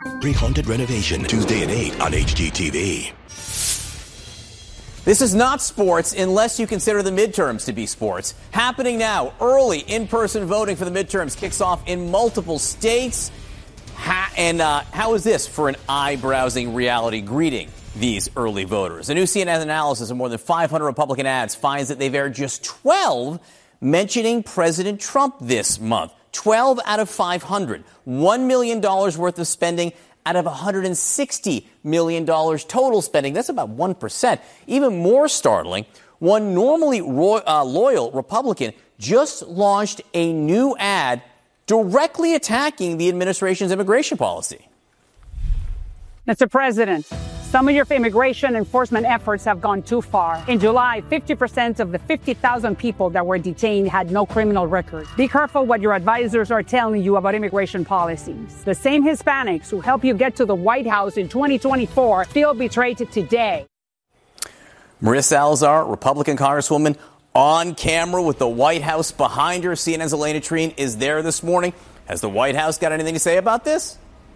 Haunted Renovation, Tuesday at 8 on HGTV. This is not sports unless you consider the midterms to be sports. Happening now, early in-person voting for the midterms kicks off in multiple states. How is this for an eye-browsing reality greeting these early voters? A new CNN analysis of more than 500 Republican ads finds that they've aired just 12 mentioning President Trump this month. 12 out of 500. $1 million worth of spending out of $160 million total spending. That's about 1%. Even more startling, one normally loyal Republican just launched a new ad directly attacking the administration's immigration policy. Mr. President, some of your immigration enforcement efforts have gone too far. In July, 50% of the 50,000 people that were detained had no criminal record. Be careful what your advisors are telling you about immigration policies. The same Hispanics who helped you get to the White House in 2024 feel betrayed today. Maria Salazar, Republican Congresswoman, on camera with the White House behind her. CNN's Elena Trine is there this morning. Has the White House got anything to say about this?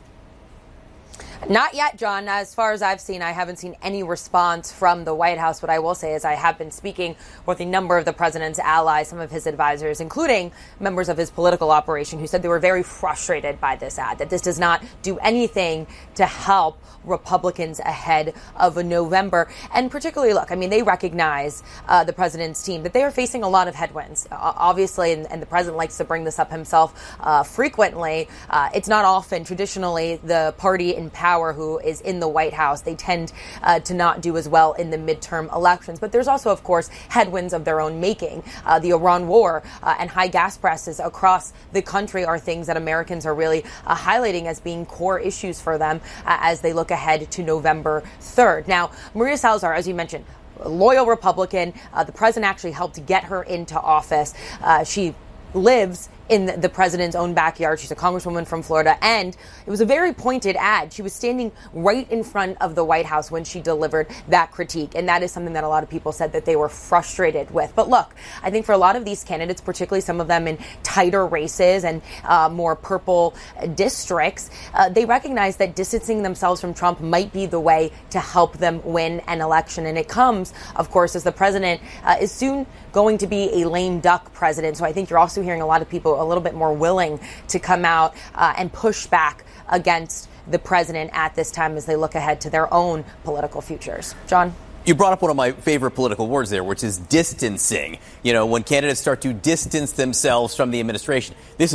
Not yet, John. As far as I've seen, I haven't seen any response from the White House. What I will say is I have been speaking with a number of the president's allies, some of his advisors, including members of his political operation, who said they were very frustrated by this ad, that this does not do anything to help Republicans ahead of November. And particularly, look, I mean, they recognize the president's team that they are facing a lot of headwinds. Obviously, and the president likes to bring this up himself frequently. It's not often, traditionally, the party in power who is in the White House. They tend to not do as well in the midterm elections. But there's also, of course, headwinds of their own making. The Iran war and high gas prices across the country are things that Americans are really highlighting as being core issues for them as they look ahead to November 3rd. Now, Maria Salazar, as you mentioned, a loyal Republican. The president actually helped get her into office. She lives in the president's own backyard. She's a congresswoman from Florida, and it was a very pointed ad. She was standing right in front of the White House when she delivered that critique, and that is something that a lot of people said that they were frustrated with. But look, I think for a lot of these candidates, particularly some of them in tighter races and more purple districts, they recognize that distancing themselves from Trump might be the way to help them win an election. And it comes, of course, as the president is soon going to be a lame duck president. So I think you're also hearing a lot of people a little bit more willing to come out and push back against the president at this time as they look ahead to their own political futures. John? You brought up one of my favorite political words there, which is distancing. You know, when candidates start to distance themselves from the administration. This